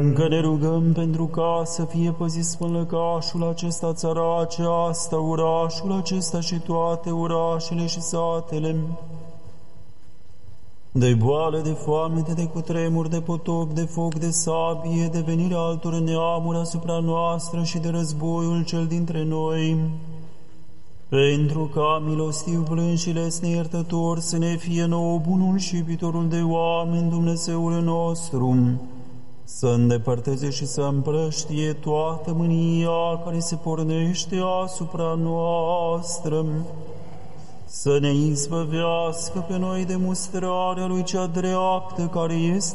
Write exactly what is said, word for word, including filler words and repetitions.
Încă ne rugăm pentru ca să fie păzit spânlăcașul acesta, țara aceasta, orașul acesta și toate orașele și satele, de boală, de foamete, de cutremur, de potop, de foc, de sabie, de venirea altor neamuri asupra noastră și de războiul cel dintre noi, pentru ca milostiv, plâns și lesne iertător să ne fie nouă bunul și iubitorul de oameni, Dumnezeul nostru, să îndepărteze și să împrăștie toată mânia care se pornește asupra noastră, să ne izbăvească pe noi de mustrarea lui cea dreaptă care este